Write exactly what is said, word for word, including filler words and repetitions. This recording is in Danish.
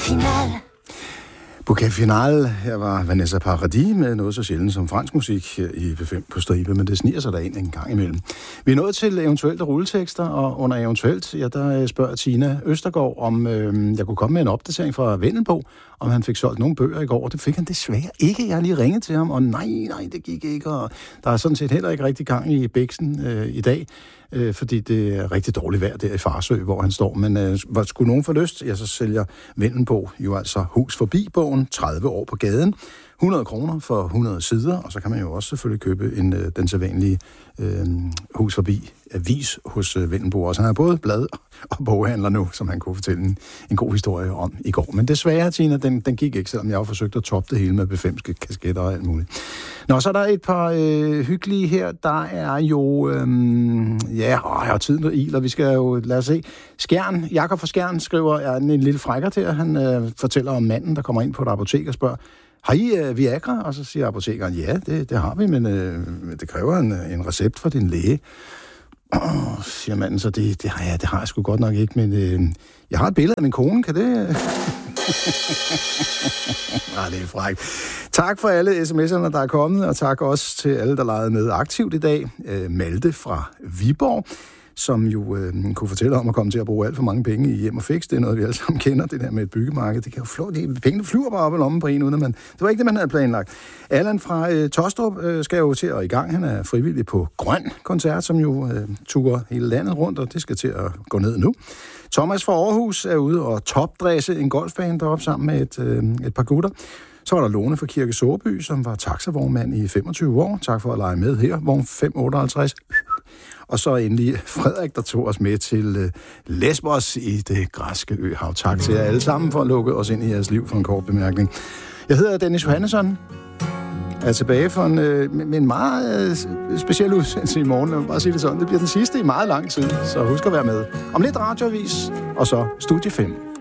Final. Bouquet Final. Her var Vanessa Paradis med noget så sjældent som fransk musik her i P fem på stribe, men det sniger sig der ind en gang imellem. Vi er nået til eventuelt rulletekster, og under eventuelt, ja, der spørger Tina Østergaard, om øh, jeg kunne komme med en opdatering fra Vendelbo, om han fik solgt nogle bøger i går. Det fik han desværre ikke. Jeg har lige ringet til ham, og nej, nej, det gik ikke. Og der er sådan set heller ikke rigtig gang i Bæksen øh, i dag, øh, fordi det er rigtig dårligt vejr der i Farsø, hvor han står. Men øh, var skulle nogen få lyst, ja, så sælger Vendelbo jo altså Hus Forbi-bogen, tredive år på gaden. hundrede kroner for hundrede sider, og så kan man jo også selvfølgelig købe en, øh, den sædvanlige øh, Hus Forbi avis hos øh, Vendelbo. Og så han har både blad og boghandler nu, som han kunne fortælle en, en god historie om i går. Men desværre, Tina, den, den gik ikke, selvom jeg har forsøgt at toppe det hele med befemske kasketter og alt muligt. Nå, så er der et par øh, hyggelige her. Der er jo... Øh, ja, åh, jeg har tiden og ild, og vi skal jo... Lad os se. Skjern, Jakob fra Skjern skriver, er en, en lille frækker til, han øh, fortæller om manden, der kommer ind på et apotek og spørger, har I uh, Viagra? Og så siger apotekeren, ja, det, det har vi, men uh, det kræver en, en recept fra din læge. Åh, siger manden, så det, det, ja, det har jeg sgu godt nok ikke, men uh, jeg har et billede af min kone, kan det... Nej, det er frækt. Tak for alle sms'erne, der er kommet, og tak også til alle, der legede med aktivt i dag. Uh, Malte fra Viborg, som jo øh, kunne fortælle om at komme til at bruge alt for mange penge i hjem og fix. Det er noget, vi alle sammen kender, det der med et byggemarked. Det kan jo flå, det, pengene flyver bare op i lommen på en, uden at man... Det var ikke det, man havde planlagt. Allan fra øh, Tostrup øh, skal jo til at i gang. Han er frivillig på Grøn Koncert, som jo øh, turer hele landet rundt, og det skal til at gå ned nu. Thomas fra Aarhus er ude og topdresse en golfbane deroppe sammen med et, øh, et par gutter. Så var der Lone fra Kirke Sårby, som var taxavognmand i femogtyve år. Tak for at lege med her. Vogn fem otteoghalvtreds. Og så endelig Frederik, der tog os med til uh, Lesbos i det græske øhav. Tak til jer alle sammen for at lukke os ind i jeres liv for en kort bemærkning. Jeg hedder Dennis Johannesson. Jeg er tilbage for en, uh, med en meget uh, speciel udsendelse i morgen. Jeg vil bare sige det sådan. Det bliver den sidste i meget lang tid, så husk at være med. Om lidt radioavis, og så Studie fem.